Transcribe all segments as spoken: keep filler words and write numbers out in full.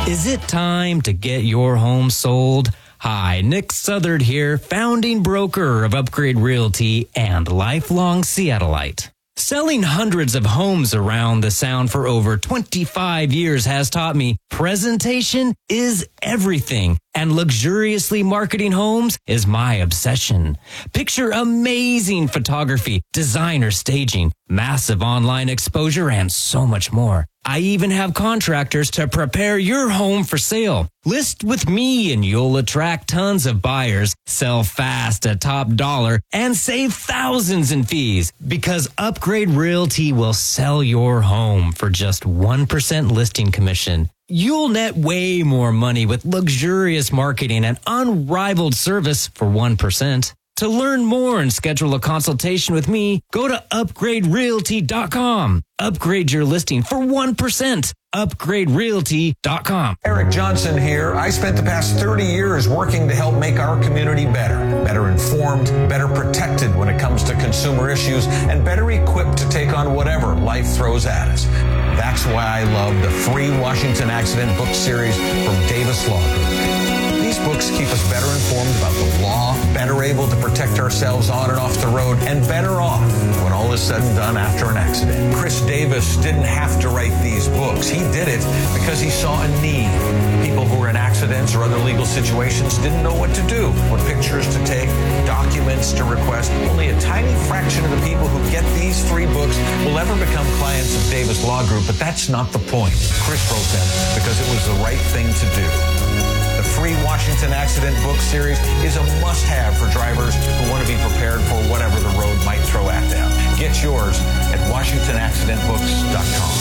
Is it time to get your home sold? Hi, Nick Southard here, founding broker of Upgrade Realty and lifelong Seattleite. Selling hundreds of homes around the Sound for over twenty-five years has taught me presentation is everything, and luxuriously marketing homes is my obsession. Picture amazing photography, designer staging, massive online exposure, and so much more. I even have contractors to prepare your home for sale. List with me and you'll attract tons of buyers, sell fast at top dollar, and save thousands in fees because Upgrade Realty will sell your home for just one percent listing commission. You'll net way more money with luxurious marketing and unrivaled service for one percent. To learn more and schedule a consultation with me, go to upgrade realty dot com. Upgrade your listing for one percent. upgrade realty dot com. Eric Johnson here. I spent the past thirty years working to help make our community better. Better informed, better protected when it comes to consumer issues, and better equipped to take on whatever life throws at us. That's why I love the free Washington Accident book series from Davis Law Group. These books keep us better informed about the law, better able to protect ourselves on and off the road, and better off when all is said and done after an accident. Chris Davis didn't have to write these books. He did it because he saw a need. People who were in accidents or other legal situations didn't know what to do, what pictures to take, documents to request. Only a tiny fraction of the people who get these three books will ever become clients of Davis Law Group, but that's not the point. Chris wrote them because it was the right thing to do. The free Washington Accident book series is a must-have for drivers who want to be prepared for whatever the road might throw at them. Get yours at washington accident books dot com.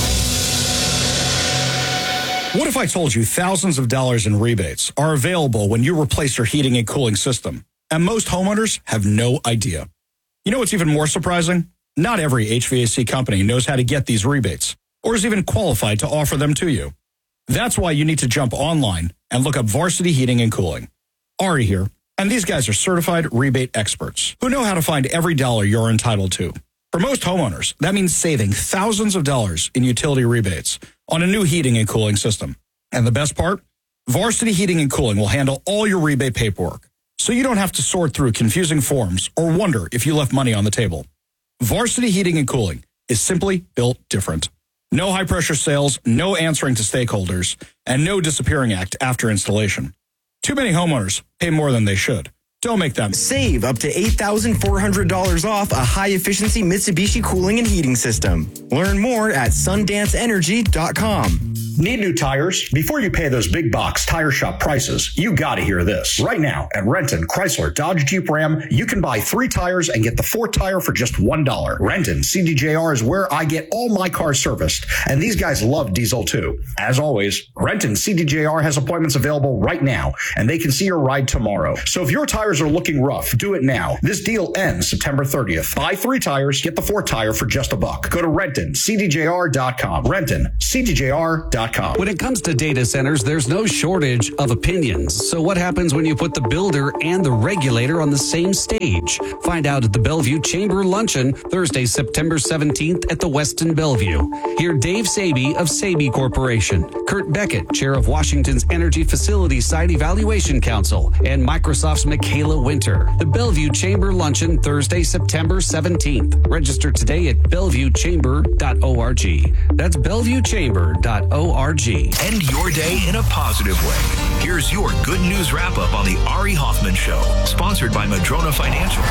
What if I told you thousands of dollars in rebates are available when you replace your heating and cooling system, and most homeowners have no idea? You know what's even more surprising? Not every H V A C company knows how to get these rebates, or is even qualified to offer them to you. That's why you need to jump online and look up Varsity Heating and Cooling. Ari here, and these guys are certified rebate experts who know how to find every dollar you're entitled to. For most homeowners, that means saving thousands of dollars in utility rebates on a new heating and cooling system. And the best part? Varsity Heating and Cooling will handle all your rebate paperwork, so you don't have to sort through confusing forms or wonder if you left money on the table. Varsity Heating and Cooling is simply built different. No high-pressure sales, no answering to stakeholders, and no disappearing act after installation. Too many homeowners pay more than they should. Don't make them. Save up to eight thousand four hundred dollars off a high-efficiency Mitsubishi cooling and heating system. Learn more at sundance energy dot com. Need new tires? Before you pay those big box tire shop prices, you gotta hear this. Right now at Renton, Chrysler, Dodge, Jeep, Ram, you can buy three tires and get the fourth tire for just one dollar. Renton C D J R is where I get all my cars serviced, and these guys love diesel too. As always, Renton C D J R has appointments available right now, and they can see your ride tomorrow. So if your tires are looking rough, do it now. This deal ends September thirtieth. Buy three tires, get the fourth tire for just a buck. Go to Renton C D J R dot com. Renton C D J R dot com. When it comes to data centers, there's no shortage of opinions. So what happens when you put the builder and the regulator on the same stage? Find out at the Bellevue Chamber Luncheon, Thursday, September seventeenth at the Westin Bellevue. Hear Dave Saby of Saby Corporation, Kurt Beckett, chair of Washington's Energy Facility Site Evaluation Council, and Microsoft's Michaela Winter. The Bellevue Chamber Luncheon, Thursday, September seventeenth. Register today at bellevue chamber dot org. That's bellevue chamber dot org. End your day in a positive way. Here's your good news wrap up on the Ari Hoffman Show, sponsored by Madrona Financial.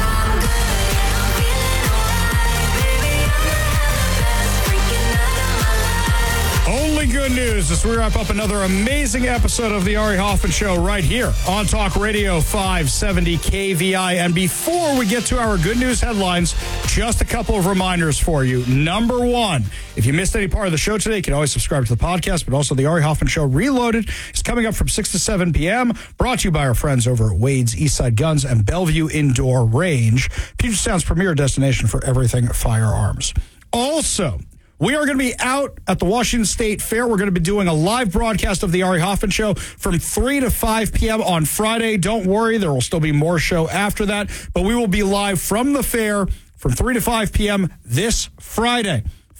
Only good news as we wrap up another amazing episode of the Ari Hoffman Show right here on Talk Radio five seventy K V I. And before we get to our good news headlines, just a couple of reminders for you. Number one, if you missed any part of the show today, you can always subscribe to the podcast, but also the Ari Hoffman Show Reloaded is coming up from six to seven p.m., brought to you by our friends over at Wade's Eastside Guns and Bellevue Indoor Range, Puget Sound's premier destination for everything firearms. Also, we are going to be out at the Washington State Fair. We're going to be doing a live broadcast of the Ari Hoffman Show from three to five p.m. on Friday. Don't worry, there will still be more show after that, but we will be live from the fair from three to five p.m. this Friday.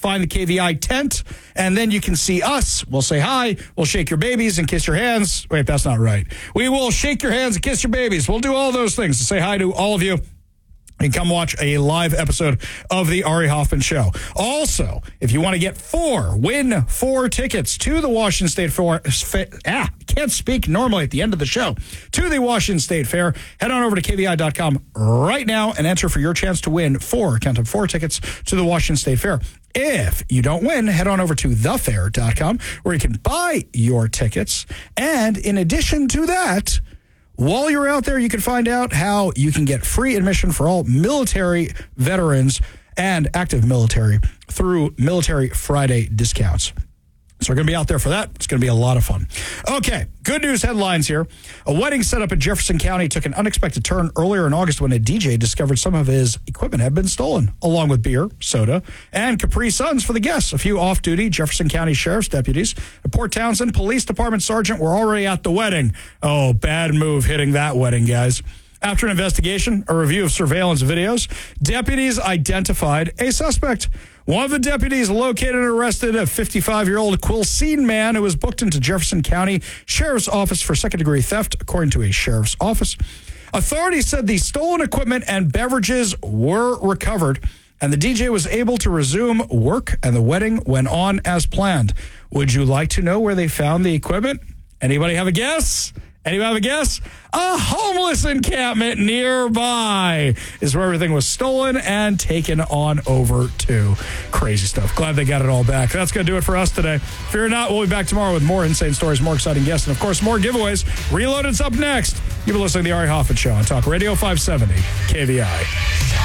find the K V I tent, and then you can see us. We'll say hi. We'll shake your babies and kiss your hands. Wait, that's not right. We will shake your hands and kiss your babies. We'll do all those things to say hi to all of you. And come watch a live episode of the Ari Hoffman Show. Also, if you want to get four, win four tickets to the Washington State Fair, ah, can't speak normally at the end of the show, to the Washington State Fair, head on over to K V I dot com right now and enter for your chance to win four, count them, four tickets to the Washington State Fair. If you don't win, head on over to the fair dot com where you can buy your tickets. And in addition to that, while you're out there, you can find out how you can get free admission for all military veterans and active military through Military Friday discounts. So we're going to be out there for that. It's going to be a lot of fun. Okay, good news headlines here. A wedding set up in Jefferson County took an unexpected turn earlier in August when a D J discovered some of his equipment had been stolen, along with beer, soda, and Capri Suns for the guests. A few off-duty Jefferson County Sheriff's deputies, a Port Townsend Police Department sergeant were already at the wedding. Oh, bad move hitting that wedding, guys. After an investigation, a review of surveillance videos, deputies identified a suspect. One of the deputies located and arrested a fifty-five-year-old Quilcene man who was booked into Jefferson County Sheriff's Office for second-degree theft, according to a sheriff's office. Authorities said the stolen equipment and beverages were recovered, and the D J was able to resume work, and the wedding went on as planned. Would you like to know where they found the equipment? Anybody have a guess? Anybody have a guess? A homeless encampment nearby is where everything was stolen and taken on over to. Crazy stuff. Glad they got it all back. That's going to do it for us today. Fear not, we'll be back tomorrow with more insane stories, more exciting guests, and, of course, more giveaways. Reloaded's up next. You've been listening to The Ari Hoffman Show on Talk Radio five seventy K V I.